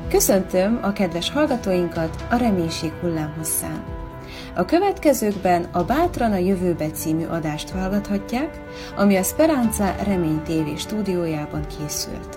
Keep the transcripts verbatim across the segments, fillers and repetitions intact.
Köszöntöm a kedves hallgatóinkat a Reménység hullámhosszán. A következőkben a Bátran a jövőbe című adást hallgathatják, ami a Speranza Remény té vé stúdiójában készült.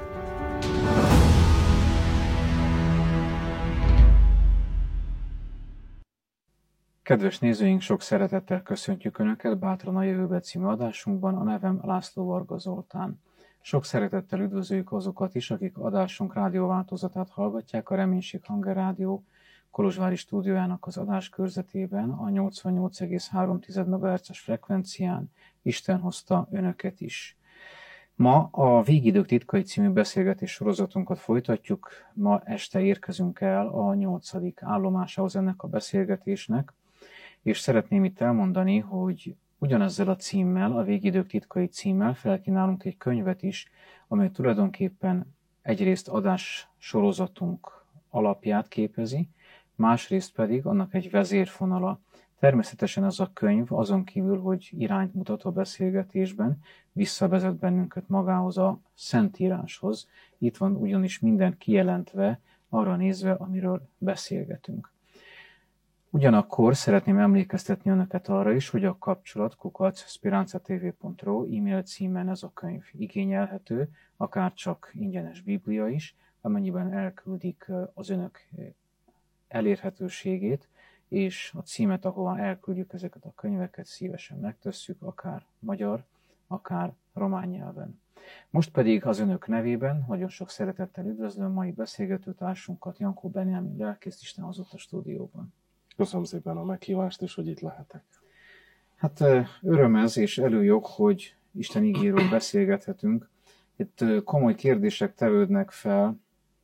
Kedves nézőink, sok szeretettel köszöntjük Önöket Bátran a jövőbe című adásunkban, a nevem László Varga Zoltán. Sok szeretettel üdvözöljük azokat is, akik adásunk rádióváltozatát hallgatják a Reménység Hange Rádió kolozsvári stúdiójának az adáskörzetében, a nyolcvannyolc egész három megahertzes frekvencián. Isten hozta Önöket is. Ma a Végidők titkai című beszélgetés sorozatunkat folytatjuk. Ma este érkezünk el a nyolcadik állomásához ennek a beszélgetésnek, és szeretném itt elmondani, hogy ugyanezzel a címmel, a Végidők titkai címmel felkínálunk egy könyvet is, amely tulajdonképpen egyrészt adás sorozatunk alapját képezi, másrészt pedig annak egy vezérfonala. Természetesen ez a könyv azon kívül, hogy irányt mutat a beszélgetésben, visszavezet bennünket magához a Szentíráshoz. Itt van ugyanis minden kijelentve, arra nézve, amiről beszélgetünk. Ugyanakkor szeretném emlékeztetni Önöket arra is, hogy a kapcsolat kukac speranzatv pont ru e-mail címen ez a könyv igényelhető, akár csak ingyenes biblia is, amennyiben elküldik az Önök elérhetőségét, és a címet, ahova elküldjük ezeket a könyveket, szívesen megtesszük, akár magyar, akár román nyelven. Most pedig az Önök nevében nagyon sok szeretettel üdvözlöm mai beszélgetőtársunkat, Jankó Benyámin lelkészt, Isten hozott a stúdióban. Köszönöm szépen a meghívást, és hogy itt lehetek. Hát öröm ez, és előjog, hogy Isten igéről beszélgethetünk. Itt komoly kérdések tevődnek fel,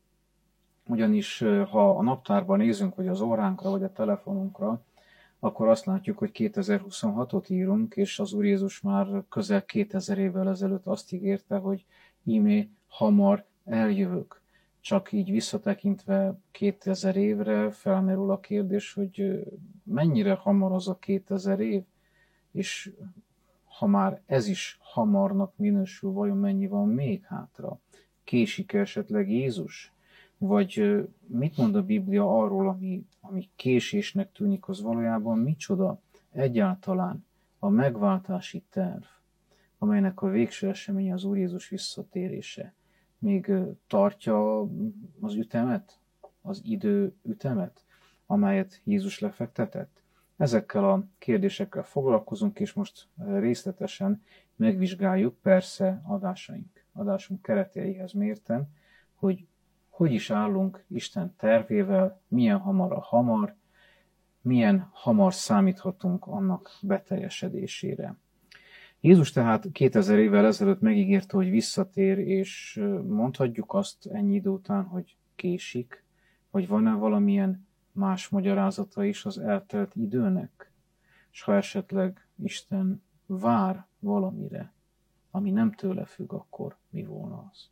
ugyanis ha a naptárban nézünk, vagy az óránkra, vagy a telefonunkra, akkor azt látjuk, hogy kétezer-huszonhatot írunk, és az Úr Jézus már közel kétezer évvel ezelőtt azt ígérte, hogy íme hamar eljövök. Csak így visszatekintve kétezer évre felmerül a kérdés, hogy mennyire hamar az a kétezer év, és ha már ez is hamarnak minősül, vajon mennyi van még hátra? Késik esetleg Jézus? Vagy mit mond a Biblia arról, ami, ami késésnek tűnik, az valójában micsoda egyáltalán a megváltási terv, amelynek a végső eseménye az Úr Jézus visszatérése? Még tartja az ütemet, az idő ütemet, amelyet Jézus lefektetett? Ezekkel a kérdésekkel foglalkozunk, és most részletesen megvizsgáljuk, persze adásaink, adásunk kereteihez mérten, hogy hogy is állunk Isten tervével, milyen hamar a hamar, milyen hamar számíthatunk annak beteljesedésére. Jézus tehát kétezer évvel ezelőtt megígérte, hogy visszatér, és mondhatjuk azt ennyi idő után, hogy késik, vagy van-e valamilyen más magyarázata is az eltelt időnek? És ha esetleg Isten vár valamire, ami nem tőle függ, akkor mi volna az?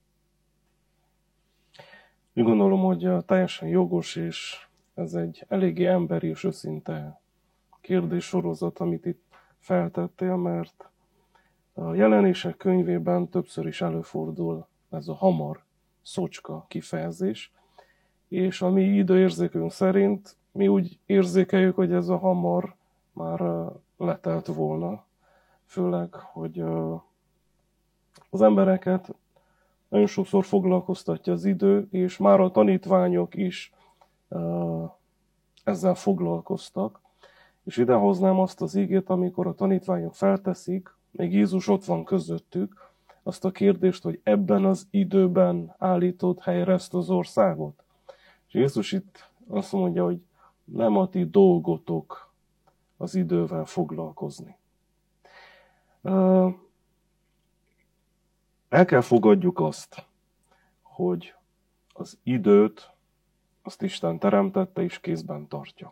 Úgy gondolom, hogy teljesen jogos, és ez egy eléggé emberi és őszinte kérdéssorozat, amit itt feltettél, mert a Jelenések könyvében többször is előfordul ez a hamar szocska kifejezés, és a mi időérzékünk szerint mi úgy érzékeljük, hogy ez a hamar már letelt volna, főleg, hogy az embereket nagyon sokszor foglalkoztatja az idő, és már a tanítványok is ezzel foglalkoztak. És idehoznám azt az igét, amikor a tanítványok felteszik, még Jézus ott van közöttük, azt a kérdést, hogy ebben az időben állított helyre ezt az országot. És Jézus itt azt mondja, hogy nem a ti dolgotok az idővel foglalkozni. El kell fogadjuk azt, hogy az időt azt Isten teremtette és kézben tartja.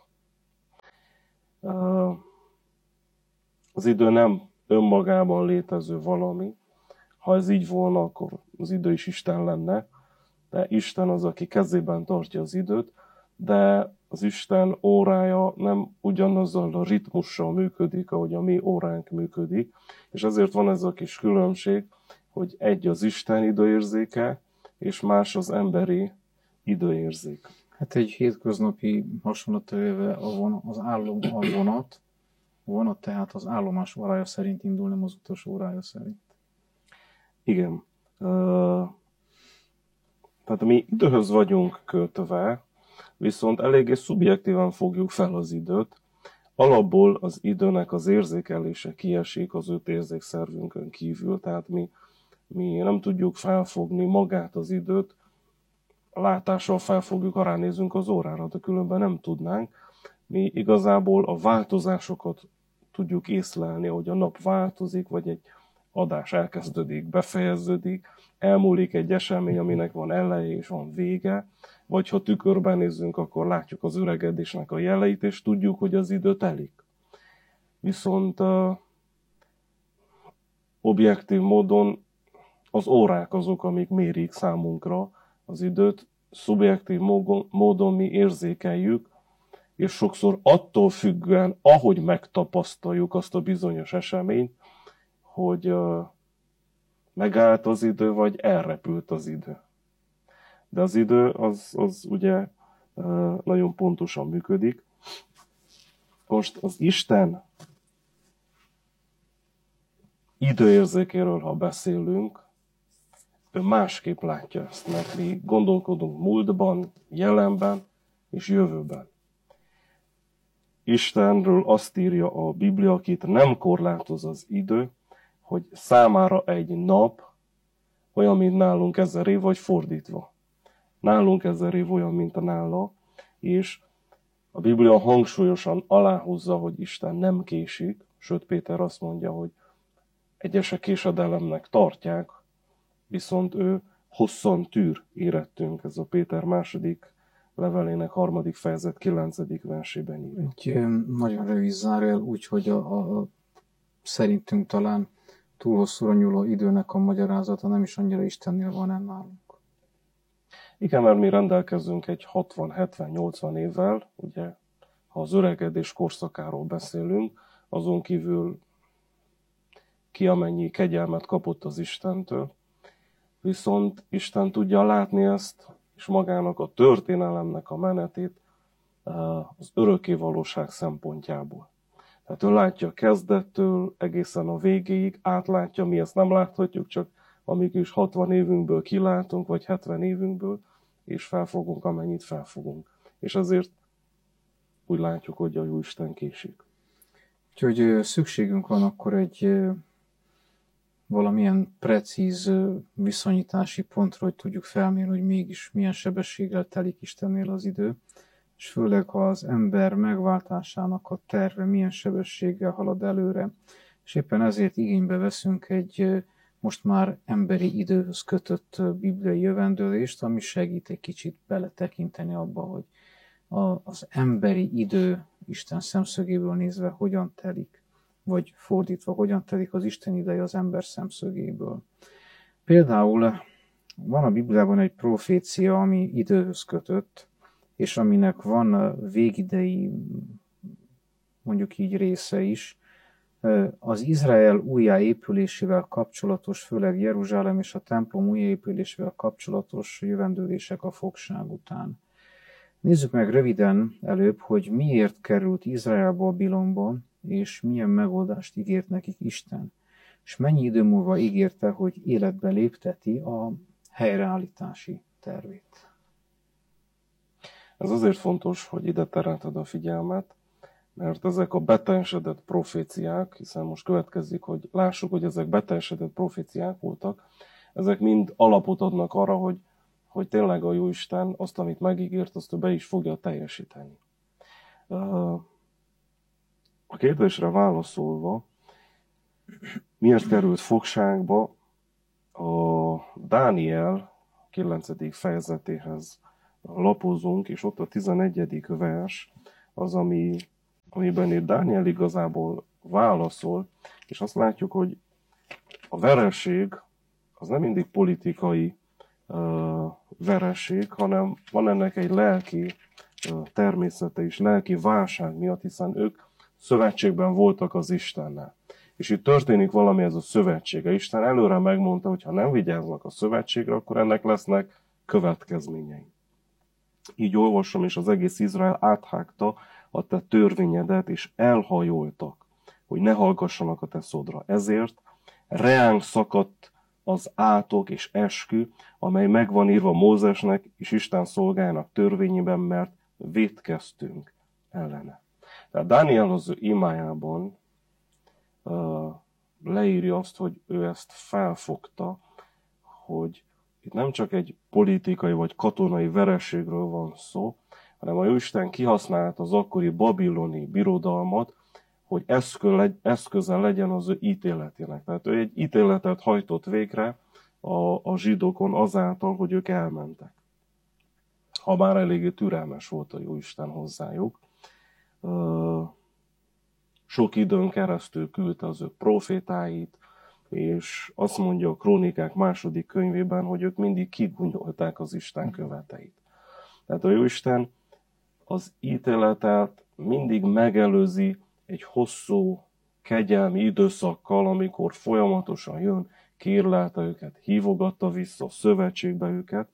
Az idő nem önmagában létező valami. Ha ez így volna, akkor az idő is Isten lenne, de Isten az, aki kezében tartja az időt, de az Isten órája nem ugyanazzal a ritmussal működik, ahogy a mi óránk működik, és ezért van ez a kis különbség, hogy egy az Isten időérzéke, és más az emberi időérzék. Hát egy hétköznapi hasonlata jöve a von, az állom, a vonat, a vonat tehát az állomás órája szerint indul, nem az utas órája szerint. Igen. Uh, tehát mi időhöz vagyunk kötve, viszont eléggé szubjektívan fogjuk fel az időt. Alapból az időnek az érzékelése kiesik az öt érzékszervünkön kívül, tehát mi, mi nem tudjuk felfogni magát az időt, a látással felfogjuk, ha ránézünk az órára, de különben nem tudnánk. Mi igazából a változásokat tudjuk észlelni, hogy a nap változik, vagy egy adás elkezdődik, befejeződik, elmúlik egy esemény, aminek van eleje és van vége, vagy ha tükörben nézzünk, akkor látjuk az öregedésnek a jeleit, és tudjuk, hogy az idő telik. Viszont uh, objektív módon az órák azok, amik mérik számunkra az időt, szubjektív módon mi érzékeljük, és sokszor attól függően, ahogy megtapasztaljuk azt a bizonyos eseményt, hogy uh, megállt az idő, vagy elrepült az idő. De az idő az, az ugye uh, nagyon pontosan működik. Most az Isten időérzékéről, ha beszélünk, ő másképp látja ezt, mert mi gondolkodunk múltban, jelenben és jövőben. Istenről azt írja a Biblia, akit nem korlátoz az idő, hogy számára egy nap olyan, mint nálunk ezer év, vagy fordítva. Nálunk ezer év olyan, mint a nála, és a Biblia hangsúlyosan aláhúzza, hogy Isten nem késik, sőt Péter azt mondja, hogy egyesek késedelemnek tartják, viszont ő hosszan tűr, érettünk. Ez a Péter második levelének harmadik fejezet kilencedik versében ír. Egy nagyon rövid zárójel, úgyhogy a, a, a szerintünk talán túl hosszúra nyúló időnek a magyarázata nem is annyira Istennél van nálunk. Igen, mert mi rendelkezünk egy hatvan, hetven, nyolcvan évvel, ugye, ha az öregedés korszakáról beszélünk, azon kívül ki amennyi kegyelmet kapott az Istentől, viszont Isten tudja látni ezt, és magának a történelemnek a menetét az örökké valóság szempontjából. Tehát ő látja kezdettől egészen a végéig, átlátja, mi ezt nem láthatjuk, csak amíg is hatvan évünkből kilátunk, vagy hetven évünkből, és felfogunk, amennyit felfogunk. És azért úgy látjuk, hogy a Jóisten késik. Úgyhogy szükségünk van akkor egy valamilyen precíz viszonyítási pontra, hogy tudjuk felmérni, hogy mégis milyen sebességgel telik Istennél az idő, és főleg, ha az ember megváltásának a terve milyen sebességgel halad előre, és éppen ezért igénybe veszünk egy most már emberi időhöz kötött bibliai jövendőlést, ami segít egy kicsit beletekinteni abba, hogy az emberi idő Isten szemszögéből nézve hogyan telik, vagy fordítva, hogyan telik az Isten ideje az ember szemszögéből. Például van a Bibliában egy profécia, ami időhöz kötött, és aminek van végidei, mondjuk így része is, az Izrael újjáépülésével kapcsolatos, főleg Jeruzsálem és a templom újjáépülésével kapcsolatos jövendőlések a fogság után. Nézzük meg röviden előbb, hogy miért került Izrael Babilonba, és milyen megoldást ígért nekik Isten. És mennyi idő múlva ígérte, hogy életbe lépteti a helyreállítási tervét. Ez azért fontos, hogy ide terelted a figyelmet, mert ezek a beteljesedett proféciák, hiszen most következik, hogy lássuk, hogy ezek beteljesedett proféciák voltak, ezek mind alapot adnak arra, hogy, hogy tényleg a Jóisten azt, amit megígért, azt ő be is fogja teljesíteni. A kérdésre válaszolva, miért került fogságba, a Dániel kilencedik fejezetéhez lapozunk, és ott a tizenegyedik vers az, ami, amiben itt Dániel igazából válaszol, és azt látjuk, hogy a vereség az nem mindig politikai uh, vereség, hanem van ennek egy lelki uh, természete is, lelki válság miatt, hiszen ők szövetségben voltak az Istennel. És itt történik valami, ez a szövetsége. Isten előre megmondta, hogy ha nem vigyáznak a szövetségre, akkor ennek lesznek következményei. így olvasom, és az egész Izrael áthágta a te törvényedet, és elhajoltak, hogy ne hallgassanak a te szódra. Ezért reánk szakadt az átok és eskü, amely meg van írva Mózesnek és Isten szolgájának törvényében, mert vétkeztünk ellene. Tehát Dániel az ő imájában uh, leírja azt, hogy ő ezt felfogta, hogy itt nem csak egy politikai vagy katonai vereségről van szó, hanem a Jóisten kihasználta az akkori babiloni birodalmat, hogy eszköze legyen az ő ítéletének. Tehát ő egy ítéletet hajtott végre a, a zsidókon azáltal, hogy ők elmentek. Ha már eléggé türelmes volt a Jóisten hozzájuk. Sok időn keresztül küldte az ő profétáit, és azt mondja a Krónikák második könyvében, hogy ők mindig kigúnyolták az Isten követeit. Tehát a Jóisten az ítéletet mindig megelőzi egy hosszú, kegyelmi időszakkal, amikor folyamatosan jön, kérlelte őket, hívogatta vissza, szövetségbe őket.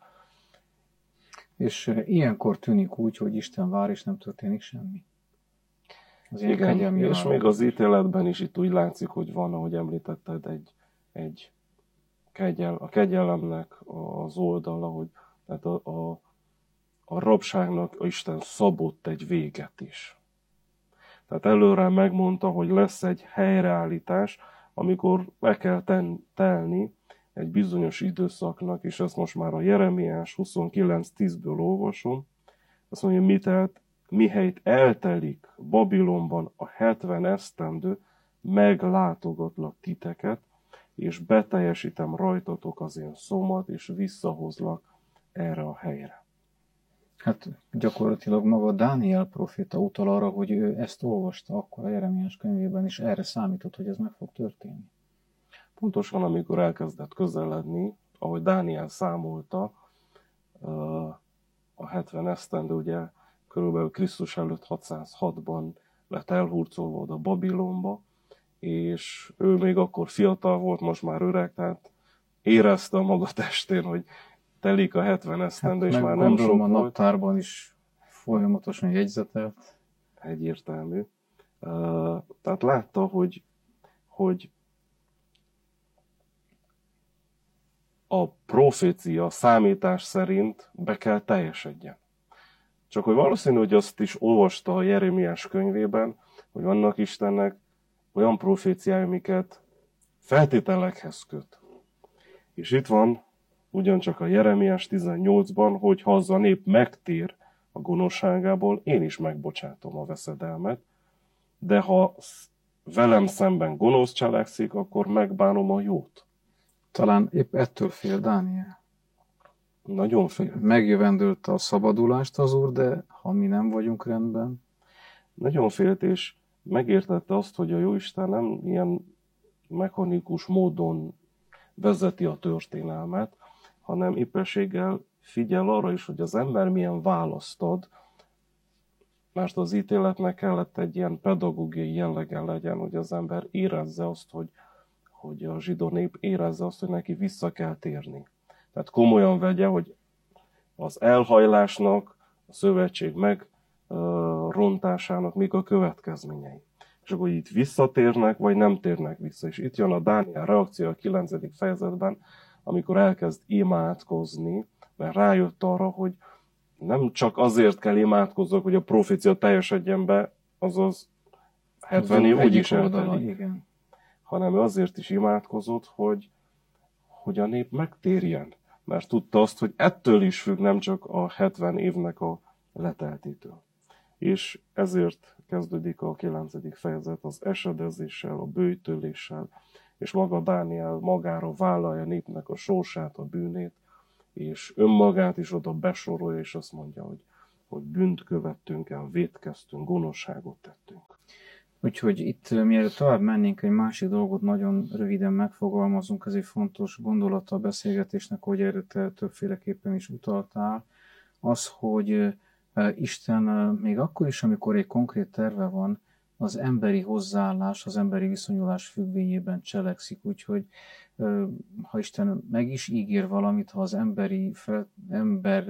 És ilyenkor tűnik úgy, hogy Isten vár, és nem történik semmi. Az igen, és még az ítéletben is itt úgy látszik, hogy van, ahogy említetted, egy, egy kegyel, a kegyelemnek az oldala, hogy tehát a, a, a rabságnak Isten szabott egy véget is. Tehát előre megmondta, hogy lesz egy helyreállítás, amikor be kell ten, telni egy bizonyos időszaknak, és ezt most már a Jeremiás huszonkilenc tízből olvasom. Azt mondja, mi telt, mihelyt eltelik Babilonban a hetven esztendő, meglátogatlak titeket, és beteljesítem rajtatok az én szómat, és visszahozlak erre a helyre. Hát gyakorlatilag maga Dániel proféta utal arra, hogy ő ezt olvasta akkor a Jeremiás könyvében, és erre számított, hogy ez meg fog történni. Pontosan amikor elkezdett közeledni, ahogy Dániel számolta, a hetven esztendő, ugye körülbelül Krisztus előtt hatszázhatban lett elhurcolva oda Babilonba, és ő még akkor fiatal volt, most már öreg, tehát érezte a maga testén, hogy telik a hetven esztendő, hát és már nem sok a volt. naptárban is folyamatosan jegyzetelt. Egyértelmű. Uh, tehát látta, hogy, hogy a profécia számítás szerint be kell teljesedjen. Csak hogy valószínű, hogy azt is olvasta a Jeremiás könyvében, hogy vannak Istennek olyan proféciái, amiket feltételekhez köt. És itt van ugyancsak a Jeremiás tizennyolcban, hogy ha az a nép megtér a gonoszságából, én is megbocsátom a veszedelmet, de ha velem szemben gonosz cselekszik, akkor megbánom a jót. Talán épp ettől fél Dániel. Nagyon fél. Megjövendőlte a szabadulást az Úr, de ha mi nem vagyunk rendben. Nagyon félt, és megértette azt, hogy a Jóisten nem ilyen mechanikus módon vezeti a történelmet, hanem éppenséggel figyel arra is, hogy az ember milyen választ ad, mert az ítéletnek kellett egy ilyen pedagógiai jellege legyen, hogy az ember érezze azt, hogy, hogy a zsidó nép érezze azt, hogy neki vissza kell térni. Tehát komolyan vegye, hogy az elhajlásnak, a szövetség megrontásának mik a következményei. És akkor itt visszatérnek, vagy nem térnek vissza. És itt jön a Dániel reakció a kilencedik fejezetben, amikor elkezd imádkozni, mert rájött arra, hogy nem csak azért kell imádkozzak, hogy a profécia teljesedjen be, azaz hetven év úgyis eltelik, hanem azért is imádkozott, hogy, hogy a nép megtérjen. Mert tudta azt, hogy ettől is függ, nem csak a hetven évnek a leteltétől. És ezért kezdődik a kilencedik fejezet az esedezéssel, a böjtöléssel, és maga Dániel magára vállalja a népnek a sorsát, a bűnét, és önmagát is oda besorolja, és azt mondja, hogy, hogy bűnt követtünk el, vétkeztünk, gonoszságot tettünk. Úgyhogy itt mielőtt tovább mennénk, egy másik dolgot nagyon röviden megfogalmazunk, ez egy fontos gondolata a beszélgetésnek, hogy erre te többféleképpen is utaltál, az, hogy Isten még akkor is, amikor egy konkrét terve van, az emberi hozzáállás, az emberi viszonyulás függvényében cselekszik, úgyhogy ha Isten meg is ígér valamit, ha az emberi fel, ember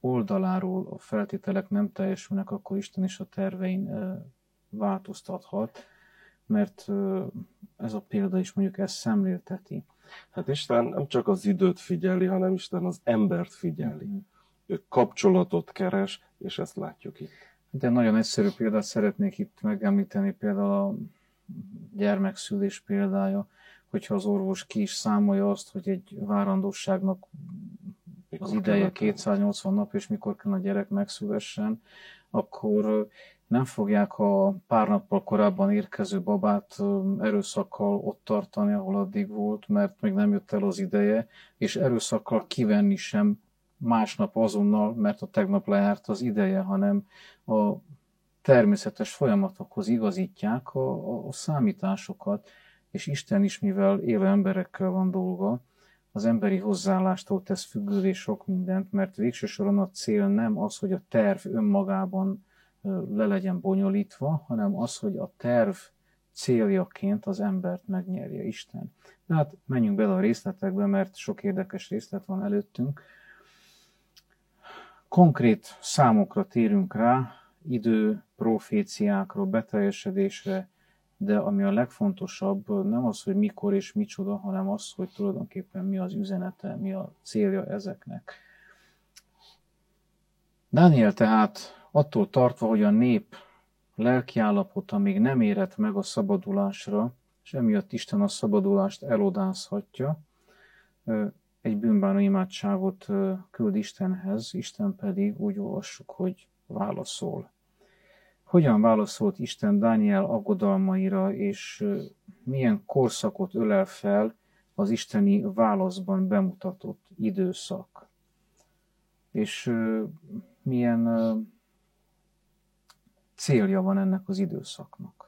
oldaláról a feltételek nem teljesülnek, akkor Isten is a tervein változtathat, mert ez a példa is mondjuk ezt szemlélteti. Hát Isten nem csak az időt figyeli, hanem Isten az embert figyeli. Mm-hmm. Ő kapcsolatot keres, és ezt látjuk itt. De nagyon egyszerű példát szeretnék itt megemlíteni, például a gyermekszülés példája, hogyha az orvos ki is számolja azt, hogy egy várandóságnak az ideje kétszáznyolcvan nap, és mikor kell a gyerek megszülessen, akkor nem fogják a pár nappal korábban érkező babát erőszakkal ott tartani, ahol addig volt, mert még nem jött el az ideje, és erőszakkal kivenni sem másnap azonnal, mert a tegnap lejárt az ideje, hanem a természetes folyamatokhoz igazítják a, a, a számításokat, és Isten is, mivel élő emberekkel van dolga, az emberi hozzáállástól tesz függővé sok mindent, mert végső soron a cél nem az, hogy a terv önmagában le legyen bonyolítva, hanem az, hogy a terv céljaként az embert megnyerje Isten. De hát menjünk bele a részletekbe, mert sok érdekes részlet van előttünk. Konkrét számokra térünk rá, idő, proféciákra, beteljesedésre, de ami a legfontosabb, nem az, hogy mikor és micsoda, hanem az, hogy tulajdonképpen mi az üzenete, mi a célja ezeknek. Dániel tehát attól tartva, hogy a nép lelkiállapota még nem érett meg a szabadulásra, és emiatt Isten a szabadulást elodázhatja, egy bűnbánó imádságot küld Istenhez, Isten pedig úgy olvassuk, hogy válaszol. Hogyan válaszolt Isten Dániel aggodalmaira, és milyen korszakot ölel fel az isteni válaszban bemutatott időszak? És milyen célja van ennek az időszaknak?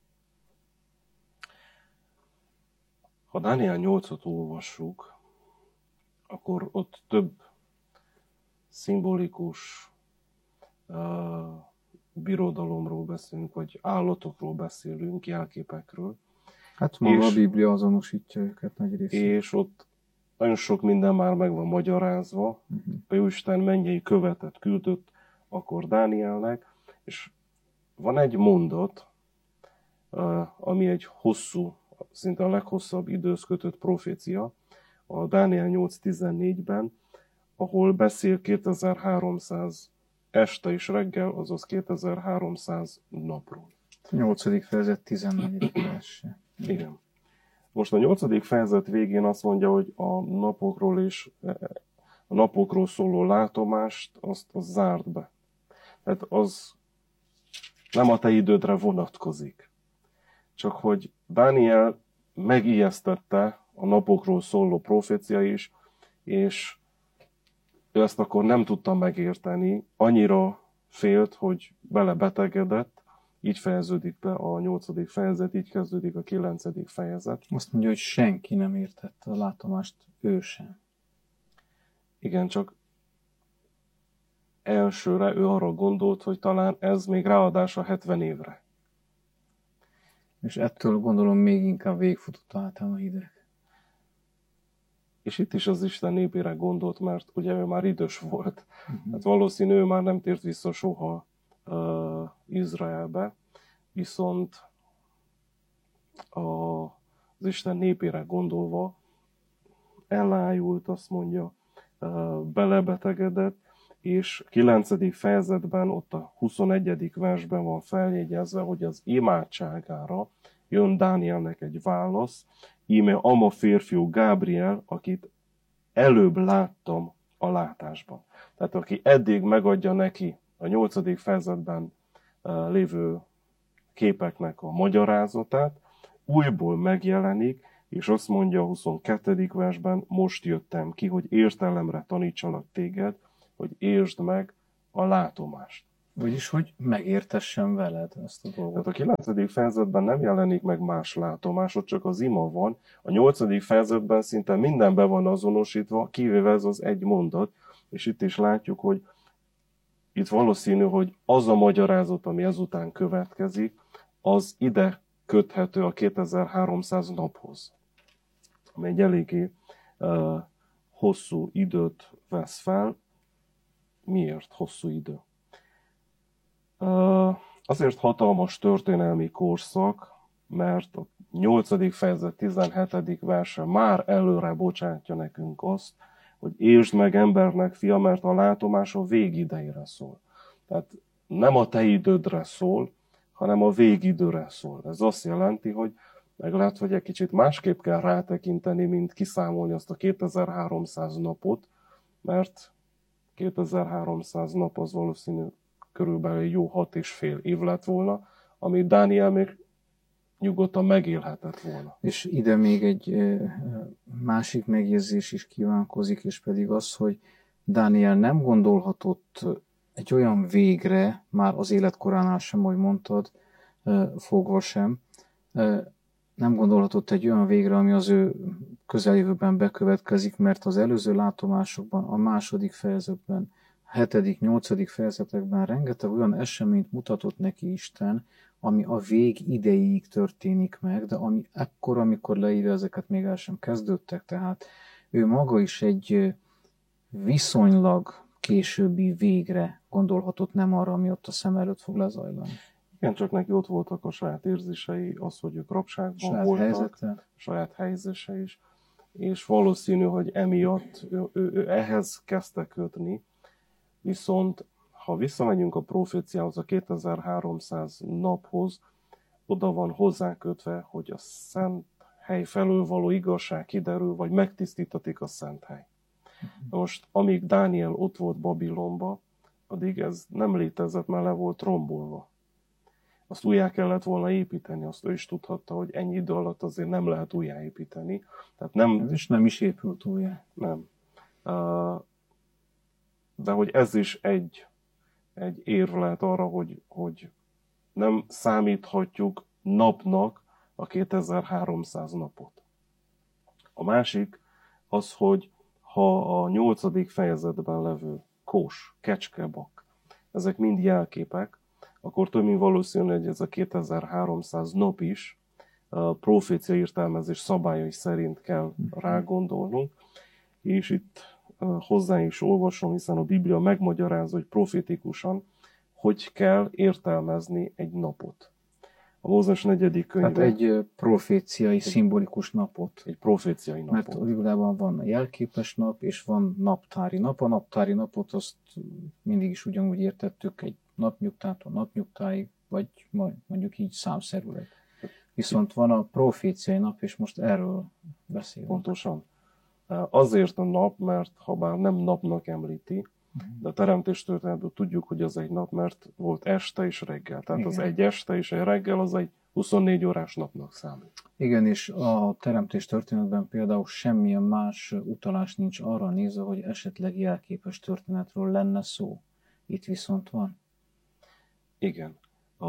Ha Dániel nyolcot olvassuk, akkor ott több szimbolikus uh, birodalomról beszélünk, vagy állatokról beszélünk, jelképekről. Hát maga a Biblia azonosítja őket nagy részét. És ott nagyon sok minden már meg van magyarázva. Uh-huh. A Jóisten mennyei követet küldött akkor Dánielnek, és van egy mondat, uh, ami egy hosszú, szinte a leghosszabb időhöz kötött profécia, a Dániel nyolc tizennégyben, ahol beszél kétezer-háromszáz este és reggel, azaz kétezer-háromszáz napról. nyolcadik fejezet tizennegyedik verse. Igen. Most a nyolcadik fejezet végén azt mondja, hogy a napokról és a napokról szóló látomást azt, azt zárt be. Tehát az nem a te idődre vonatkozik. Csak hogy Dániel megijesztette a napokról szóló profécia is, és ő ezt akkor nem tudta megérteni, annyira félt, hogy belebetegedett, így fejeződik be a nyolcadik fejezet, így kezdődik a kilencedik fejezet. Azt mondja, hogy senki nem értette a látomást, ő sem. Igen, csak elsőre ő arra gondolt, hogy talán ez még ráadás a hetven évre. És ettől gondolom még inkább végigfutott általán a hideg. És itt is az Isten népére gondolt, mert ugye ő már idős volt. Uh-huh. Hát valószínű, ő már nem tért vissza soha uh, Izraelbe, viszont a, az Isten népére gondolva elájult, azt mondja, uh, belebetegedett, és kilencedik fejezetben, ott a huszonegyedik versben van feljegyezve, hogy az imádságára jön Dánielnek egy válasz, íme ama férfiú Gábriel, akit előbb láttam a látásban. Tehát aki eddig megadja neki a nyolcadik fejezetben uh, lévő képeknek a magyarázatát, újból megjelenik, és azt mondja a huszonkettedik versben, most jöttem ki, hogy értelemre tanítsalak téged, hogy értsd meg a látomást. Vagyis, hogy megértessem veled ezt a dolgot. Tehát a kilencedik fejezetben nem jelenik meg más látomás, ott csak az ima van. A nyolcadik fejezetben szinte minden be van azonosítva, kivéve ez az egy mondat, és itt is látjuk, hogy itt valószínű, hogy az a magyarázat, ami ezután következik, az ide köthető a kétezer-háromszáz naphoz, ami egy eléggé uh, hosszú időt vesz fel. miért hosszú idő? Azért hatalmas történelmi korszak, mert a nyolcadik fejezet tizenhetedik verse már előre bocsátja nekünk azt, hogy értsd meg embernek, fia, mert a látomás a végidejére szól. Tehát nem a te idődre szól, hanem a végidőre szól. Ez azt jelenti, hogy meg lehet, hogy egy kicsit másképp kell rátekinteni, mint kiszámolni azt a kétezer-háromszáz napot, mert kétezer-háromszáz nap az valószínű körülbelül jó hat és fél év lett volna, amit Dániel még nyugodtan megélhetett volna. És ide még egy másik megjegyzés is kívánkozik, és pedig az, hogy Dániel nem gondolhatott egy olyan végre, már az életkoránál sem, ahogy mondtad, fogva sem, nem gondolhatott egy olyan végre, ami az ő közeljövőben bekövetkezik, mert az előző látomásokban, a második fejezetben, hetedik, nyolcadik fejezetekben rengeteg olyan eseményt mutatott neki Isten, ami a vég idejéig történik meg, de ami ekkor, amikor leírja, ezeket még el sem kezdődtek, tehát ő maga is egy viszonylag későbbi végre gondolhatott, nem arra, ami ott a szem előtt fog lezajlani. Igen, csak neki ott voltak a saját érzései, az, hogy ők rabságban saját voltak, helyzete. saját helyzete is, és valószínű, hogy emiatt ő, ő, ő ehhez kezdte kötni, viszont ha visszamegyünk a proféciához, a kétezer-háromszáz naphoz, oda van hozzákötve, hogy a szent hely felől való igazság kiderül, vagy megtisztítatik a szent hely. Na most, amíg Dániel ott volt Babilonba, addig ez nem létezett, mert le volt rombolva. Azt újjá kellett volna építeni, azt ő is tudhatta, hogy ennyi idő alatt azért nem lehet újjáépíteni. Tehát nem, És nem is épült újjá. Nem. De hogy ez is egy, egy érv lehet arra, hogy, hogy nem számíthatjuk napnak a kétezer-háromszáz napot. A másik az, hogy ha a nyolcadik fejezetben levő kós, kecske, bak, ezek mind jelképek, akkor több mint valószínű, hogy ez a kétezer-háromszáz nap is a profécia értelmezés szabályai szerint kell rágondolnunk, és itt hozzá is olvasom, hiszen a Biblia megmagyarázza, hogy profétikusan, hogy kell értelmezni egy napot. A Mózes negyedik könyve... Hát egy proféciai, egy, szimbolikus napot. Egy proféciai napot. Mert a Bibliában van jelképes nap, és van naptári nap. A naptári napot azt mindig is ugyanúgy értettük, egy napnyugtától napnyugtáig, vagy mondjuk így számszerűleg. Viszont van a proféciai nap, és most erről beszélünk. Pontosan. Azért a nap, mert ha bár nem napnak említi, de a teremtés történetből tudjuk, hogy az egy nap, mert volt este és reggel. Tehát igen. Az egy este és egy reggel az egy huszonnégy órás napnak számít. Igen, és a teremtés történetben például semmilyen más utalás nincs arra nézve, hogy esetleg jelképes történetről lenne szó. Itt viszont van. Igen. A,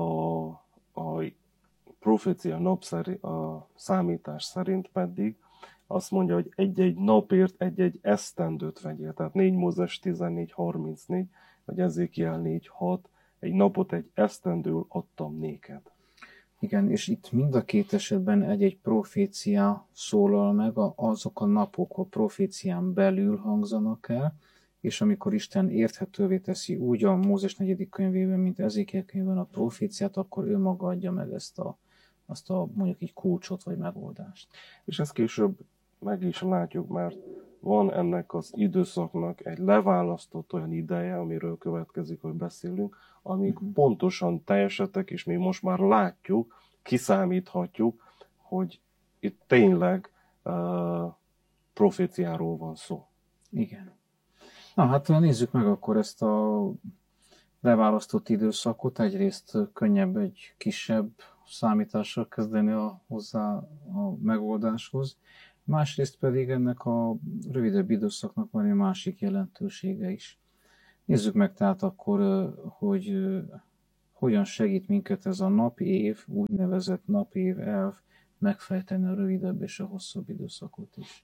a profécia nap szerint, a számítás szerint pedig azt mondja, hogy egy-egy napért egy-egy esztendőt vegyél. Tehát négy Mózes tizennégy harmincnégy, vagy Ezékiel négy hat, egy napot egy esztendől adtam néked. Igen, és itt mind a két esetben egy-egy profécia szólal meg, azok a napok a profécián belül hangzanak el, és amikor Isten érthetővé teszi úgy a Mózes negyedik könyvében, mint Ezékiel könyvben a proféciát, akkor ő maga adja meg ezt a, azt a mondjuk így kulcsot vagy megoldást. És ezt később meg is látjuk, mert van ennek az időszaknak egy leválasztott olyan ideje, amiről következik, hogy beszélünk, amíg uh-huh. pontosan teljesedtek, és mi most már látjuk, kiszámíthatjuk, hogy itt tényleg uh, proféciáról van szó. Igen. Na hát nézzük meg akkor ezt a leválasztott időszakot. Egyrészt könnyebb egy kisebb számítással kezdeni a, hozzá a megoldáshoz. Másrészt pedig ennek a rövidebb időszaknak van egy másik jelentősége is. Nézzük meg tehát akkor, hogy hogyan segít minket ez a napév, úgynevezett napév elv megfejteni a rövidebb és a hosszabb időszakot is.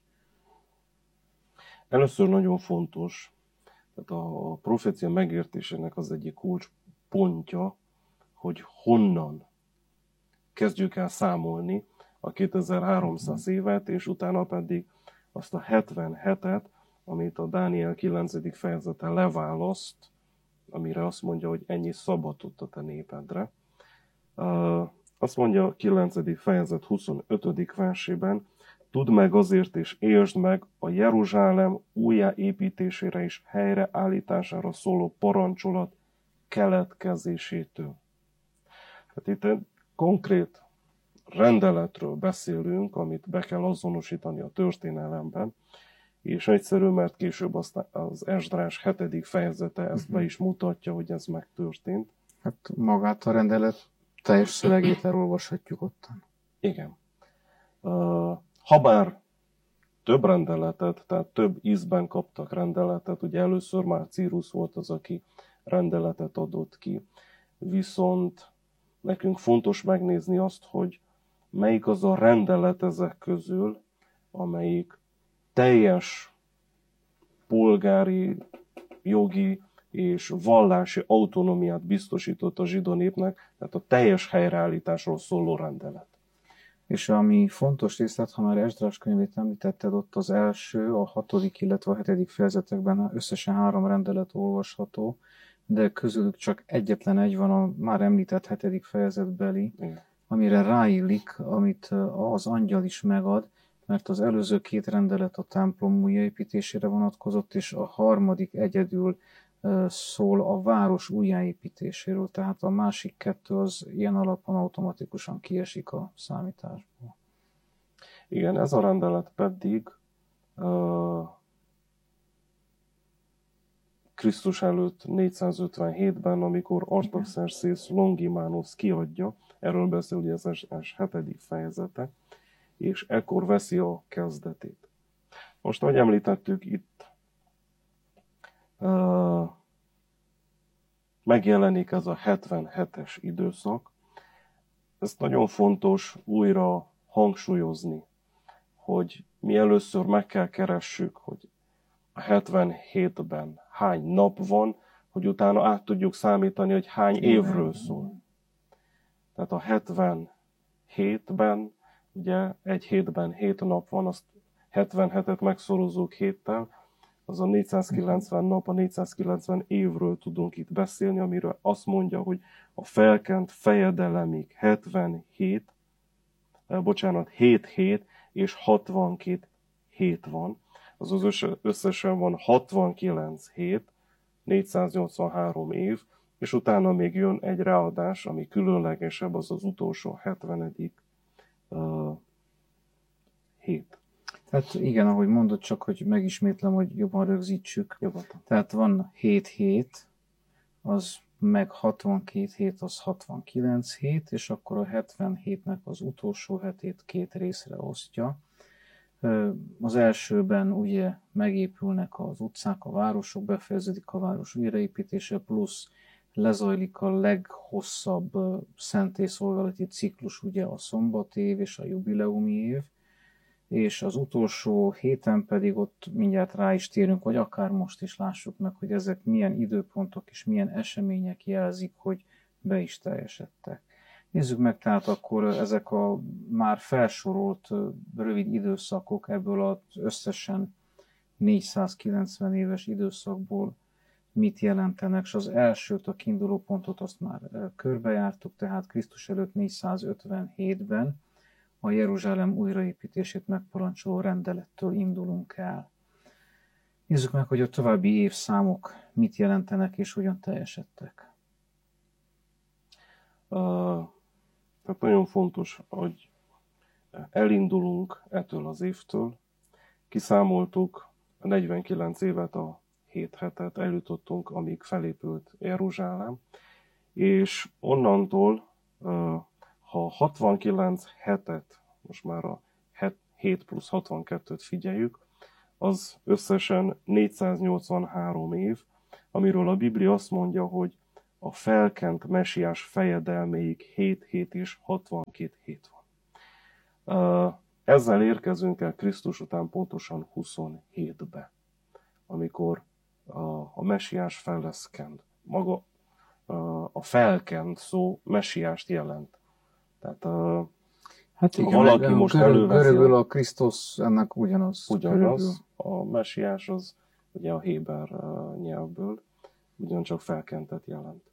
Először nagyon fontos, tehát a profécia megértésének az egyik kulcs pontja, hogy honnan kezdjük el számolni a kétezer-háromszáz évet, és utána pedig azt a hetven hetet, amit a Dániel kilencedik fejezete leválaszt, amire azt mondja, hogy ennyi szabadott a te népedre. Azt mondja a kilencedik fejezet huszonötödik versében, tudd meg azért és értsd meg a Jeruzsálem újjáépítésére és helyreállítására szóló parancsolat keletkezésétől. Hát itt egy konkrét rendeletről beszélünk, amit be kell azonosítani a történelemben, és egyszerű, mert később az Esdrás hetedik fejezete ezt be is mutatja, hogy ez megtörtént. Hát magát a rendelet teljes szövegét elolvashatjuk ottan. Igen. Habár több rendeletet, tehát több ízben kaptak rendeletet, ugye először már Círus volt az, aki rendeletet adott ki, viszont nekünk fontos megnézni azt, hogy melyik az a rendelet ezek közül, amelyik teljes polgári, jogi és vallási autonómiát biztosított a zsidó népnek, tehát a teljes helyreállításról szóló rendelet. És ami fontos részlet, ha már Esdrás könyvét említetted, ott az első, a hatodik, illetve a hetedik fejezetekben összesen három rendelet olvasható, de közülük csak egyetlen egy van a már említett hetedik fejezetbeli, Igen. amire ráillik, amit az angyal is megad, mert az előző két rendelet a templom újjáépítésére vonatkozott, és a harmadik egyedül szól a város újjáépítéséről, tehát a másik kettő az ilyen alapon automatikusan kiesik a számításból. Igen, ez a rendelet pedig uh, Krisztus előtt négyszázötvenhétben, amikor Artaxerxes Longimanus kiadja, erről beszél ugye az es hetedik fejezete, és ekkor veszi a kezdetét. Most, ahogy említettük, itt uh, megjelenik ez a hetvenhetes időszak. Ezt nagyon fontos újra hangsúlyozni, hogy mi először meg kell keressük, hogy a hetvenhétben hány nap van, hogy utána át tudjuk számítani, hogy hány évről szól. Tehát a hetvenhétben, ugye egy hétben hét nap van, azt hetvenhetet megszorozzuk héttel, az a négyszázkilencven nap, a négyszázkilencven évről tudunk itt beszélni, amiről azt mondja, hogy a felkent fejedelemig hetvenhét, eh, bocsánat, hét hét és hatvankét hét van. Az az összesen van hatvankilenc hét, négyszáznyolcvanhárom év, és utána még jön egy ráadás, ami különlegesebb, az az utolsó hetvenedik uh, hét. Tehát igen, ahogy mondod, csak hogy megismétlem, hogy jobban rögzítsük. Nyugodtan. Tehát van hét hét, az meg hatvankét hét, az hatvankilenc hét, és akkor a hetvenhétnek az utolsó hetét két részre osztja. Az elsőben ugye megépülnek az utcák, a városok, befejeződik a város újraépítése, plusz lezajlik a leghosszabb szentélyszolgálati ciklus, ugye a szombati év és a jubileumi év, és az utolsó héten pedig ott mindjárt rá is térünk, vagy akár most is lássuk meg, hogy ezek milyen időpontok és milyen események jelzik, hogy be is teljesedtek. Nézzük meg tehát akkor ezek a már felsorolt rövid időszakok ebből az összesen négyszázkilencven éves időszakból mit jelentenek, és az elsőt, a kiinduló pontot azt már körbejártuk, tehát Krisztus előtt négyszázötvenhétben a Jeruzsálem újraépítését megparancsoló rendelettől indulunk el. Nézzük meg, hogy a további évszámok mit jelentenek és hogyan teljesedtek. Uh, tehát nagyon fontos, hogy elindulunk ettől az évtől, kiszámoltuk a negyvenkilenc évet, a hét hetet, eljutottunk, amíg felépült Jeruzsálem, és onnantól, uh, ha hatvankilenc hetet, most már a hét plusz hatvankettőt figyeljük, az összesen négyszáznyolcvanhárom év, amiről a Biblia azt mondja, hogy a felkent mesiás fejedelméig hét hét és hatvankét hét van. Ezzel érkezünk el Krisztus után pontosan huszonhétbe, amikor a mesiás fel lesz kent. Maga a felkent szó mesiást jelent. Tehát hát igen, valaki most görög, előveszi... Görögül a Krisztus ennek ugyanaz. Ugyanaz. a mesiás az ugye a héber nyelvből ugyancsak felkentet jelent.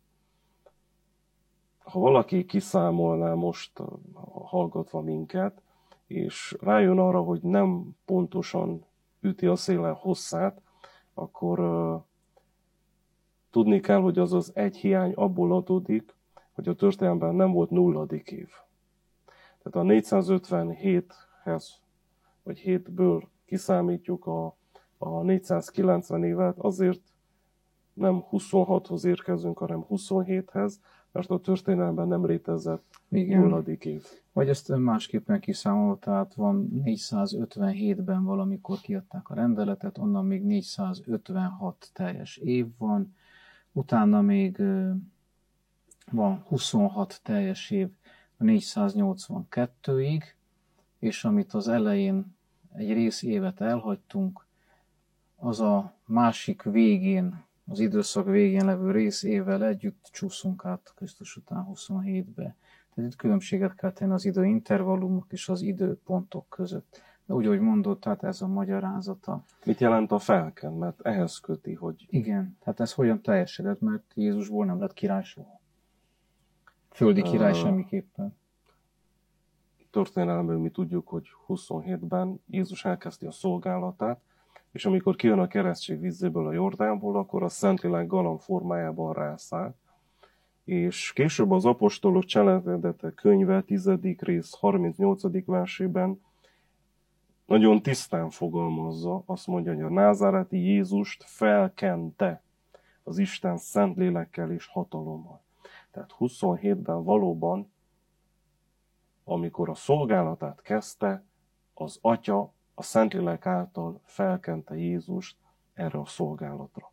Ha valaki kiszámolná most, hallgatva minket, és rájön arra, hogy nem pontosan üti a széle hosszát, akkor uh, tudni kell, hogy az az egy hiány abból adódik, hogy a történelemben nem volt nulladik év. Tehát a négyszázötvenhéthez, vagy hétből kiszámítjuk a, a négyszázkilencven évet, azért nem huszonhathoz érkezünk, hanem huszonhéthez, mert a történelemben nem létezett Igen. nulladik év. Vagy ezt másképpen kiszámolva, tehát van négyszázötvenhétben valamikor kiadták a rendeletet, onnan még négyszázötvenhat teljes év van, utána még van huszonhat teljes év a négyszáznyolcvankettőig, és amit az elején egy rész évet elhagytunk, az a másik végén, az időszak végén levő rész évvel együtt csúszunk át Krisztus után huszonhétbe. Tehát itt különbséget kell tenni az időintervallumok és az időpontok között. De úgy, ahogy mondod, tehát ez a magyarázata. Mit jelent a felken? Mert ehhez köti, hogy... Igen, tehát ez hogyan teljesedett, mert Jézusból nem lett király soha. Földi király uh, semmiképpen. Történelemből mi tudjuk, hogy huszonhétben Jézus elkezdte a szolgálatát, és amikor kijön a keresztség vízéből a Jordánból, akkor a Szentlélek galamb formájában rászállt, és később az apostolok cselekedete könyve tizedik rész harmincnyolcadik versében nagyon tisztán fogalmazza, azt mondja, hogy a názáreti Jézust felkente az Isten Szentlélekkel és hatalommal. Tehát huszonhétben valóban, amikor a szolgálatát kezdte, az Atya a Szentlélek által felkente Jézust erre a szolgálatra.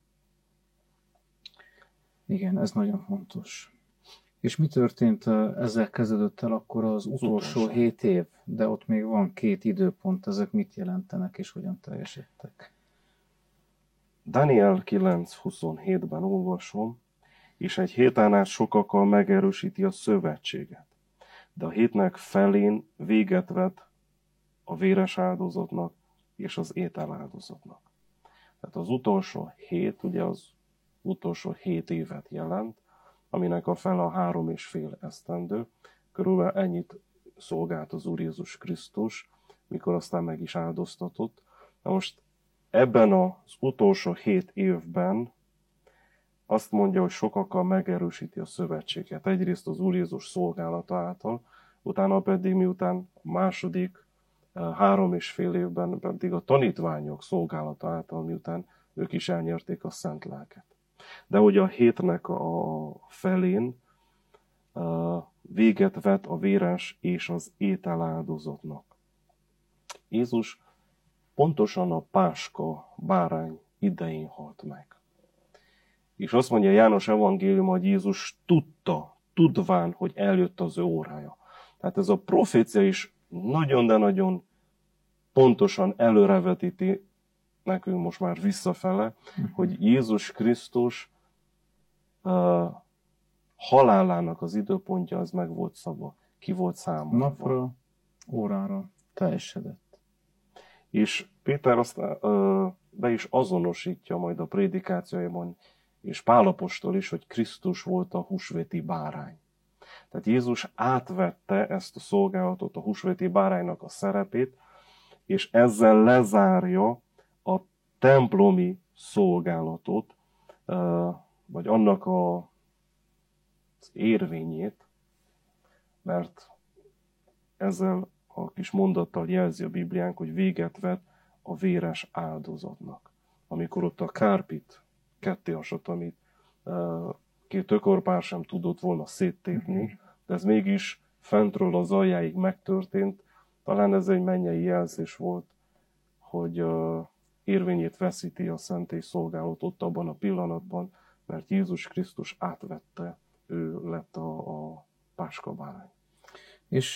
Igen, ez nagyon fontos. És mi történt, ezzel kezdődött el akkor az utolsó, utolsó hét év, de ott még van két időpont, ezek mit jelentenek és hogyan teljesedtek? Daniel kilenc huszonhétben olvasom, és egy héten át sokakkal megerősíti a szövetséget, de a hétnek felén véget vet a véres áldozatnak és az ételáldozatnak. Tehát az utolsó hét, ugye az utolsó hét évet jelent, aminek a fele a három és fél esztendő. Körülbelül ennyit szolgált az Úr Jézus Krisztus, mikor aztán meg is áldoztatott. Na most ebben az utolsó hét évben azt mondja, hogy sokakkal megerősíti a szövetséget. Egyrészt az Úr Jézus szolgálata által, utána pedig miután a második három és fél évben pedig a tanítványok szolgálata által, miután ők is elnyerték a szent lelket. De hogy a hétnek a felén véget vet a véres és az ételáldozatnak. Jézus pontosan a Páska bárány idején halt meg. És azt mondja János evangélium, hogy Jézus tudta, tudván, hogy eljött az ő órája. Tehát ez a profécia is nagyon, de nagyon pontosan előrevetíti nekünk most már visszafele, hogy Jézus Krisztus uh, halálának az időpontja az meg volt szabva, ki volt számolva. Napra, órára teljesedett. És Péter azt uh, be is azonosítja majd a prédikációjában, és Pál apostol is, hogy Krisztus volt a húsvéti bárány. Tehát Jézus átvette ezt a szolgálatot, a húsvéti báránynak a szerepét, és ezzel lezárja a templomi szolgálatot, vagy annak a, az érvényét, mert ezzel a kis mondattal jelzi a Bibliánk, hogy véget vet a véres áldozatnak. Amikor ott a kárpit kettéhasadt, amit két ökorpár sem tudott volna széttépni, de ez mégis fentről az aljáig megtörtént. Talán ez egy mennyei jelzés volt, hogy uh, érvényét veszíti a szentély szolgálat ott abban a pillanatban, mert Jézus Krisztus átvette, ő lett a, a páskabárány.